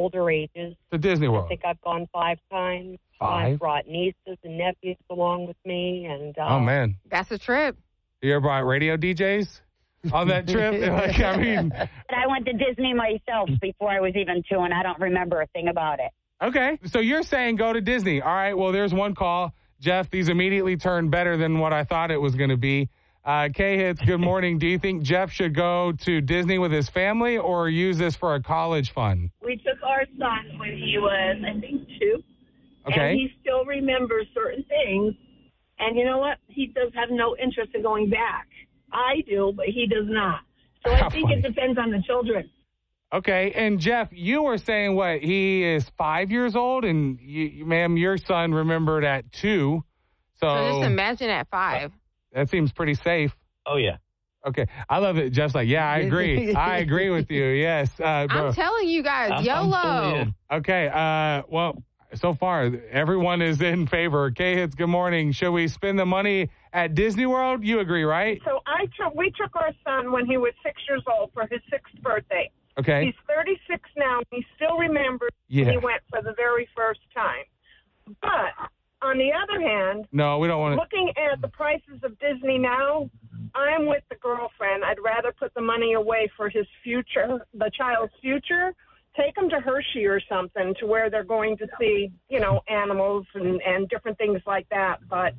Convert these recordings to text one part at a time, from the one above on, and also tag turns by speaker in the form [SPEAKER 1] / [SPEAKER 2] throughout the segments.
[SPEAKER 1] older ages.
[SPEAKER 2] To Disney World.
[SPEAKER 1] I think I've gone 5 times.
[SPEAKER 2] 5?
[SPEAKER 1] I've brought nieces and nephews along with me. And
[SPEAKER 2] oh, man.
[SPEAKER 3] That's a trip.
[SPEAKER 2] You ever brought radio DJs on that trip? Like, I mean.
[SPEAKER 4] I went to Disney myself before I was even 2, and I don't remember a thing about it.
[SPEAKER 2] Okay. So you're saying go to Disney. All right. Well, there's one call. Jeff, these immediately turned better than what I thought it was going to be. K-Hits, good morning. Do you think Jeff should go to Disney with his family or use this for a college fund?
[SPEAKER 5] We took our son when he was, I think, 2.
[SPEAKER 2] Okay.
[SPEAKER 5] And he still remembers certain things. And you know what? He does have no interest in going back. I do, but he does not. So I think it depends on the children.
[SPEAKER 2] Okay. And, Jeff, you were saying, what, he is 5 years old? And, ma'am, your son remembered at 2. So
[SPEAKER 3] just imagine at 5.
[SPEAKER 2] That seems pretty safe.
[SPEAKER 6] Oh, yeah.
[SPEAKER 2] Okay. I love it. Jeff's like, yeah, I agree. I agree with you. Yes.
[SPEAKER 3] I'm telling you guys, YOLO.
[SPEAKER 2] Okay. Well, so far, everyone is in favor. K-Hits, good morning. Should we spend the money at Disney World? You agree, right?
[SPEAKER 7] So we took our son when he was 6 years old for his 6th birthday.
[SPEAKER 2] Okay.
[SPEAKER 7] He's 36 now. He still remembers when he went for the very first time. But on the other hand,
[SPEAKER 2] no, we don't want to.
[SPEAKER 7] Looking at the prices of Disney now, I'm with the girlfriend. I'd rather put the money away for his future, the child's future. Take them to Hershey or something to where they're going to see, animals and different things like that. But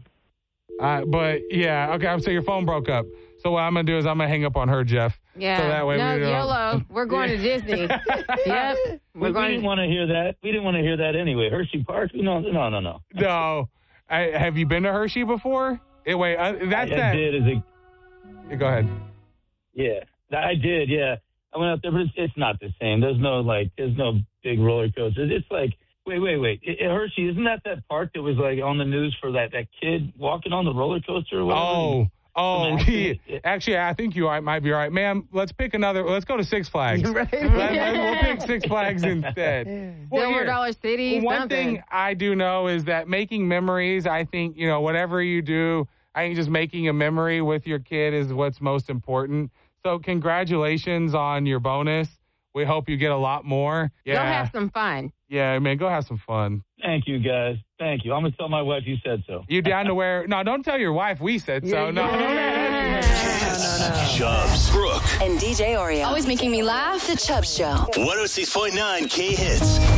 [SPEAKER 7] yeah, okay. So your phone broke up. So what I'm gonna do is I'm gonna hang up on her, Jeff.
[SPEAKER 3] Yeah.
[SPEAKER 2] So that way
[SPEAKER 3] YOLO. We're going to Disney. Yep.
[SPEAKER 6] We didn't want to hear that. We didn't want to hear that anyway. Hershey Park? No.
[SPEAKER 2] No. Have you been to Hershey before? Anyway, that's
[SPEAKER 6] I did.
[SPEAKER 2] Go ahead.
[SPEAKER 6] Yeah, I did. Yeah, I went out there, but it's not the same. There's no big roller coasters. It's like wait. Hershey, isn't that park that was like on the news for that kid walking on the roller coaster? Or whatever?
[SPEAKER 2] Actually, I think you might be right. Ma'am, let's pick another. Let's go to Six Flags.
[SPEAKER 3] Right.
[SPEAKER 2] We'll pick Six Flags instead.
[SPEAKER 3] Silver Dollar City.
[SPEAKER 2] One thing I do know is that making memories, I think, whatever you do, I think just making a memory with your kid is what's most important. So congratulations on your bonus. We hope you get a lot more. Yeah.
[SPEAKER 3] Go have some fun.
[SPEAKER 2] Yeah, man, go have some fun.
[SPEAKER 6] Thank you, guys. Thank you. I'm going to tell my wife you said so.
[SPEAKER 2] You down to wear... No, don't tell your wife we said so. No.
[SPEAKER 8] Chubbs, Brooke,
[SPEAKER 9] and DJ Oreo.
[SPEAKER 10] Always making me laugh.
[SPEAKER 9] The Chubbs Show.
[SPEAKER 8] 106.9 K-Hits.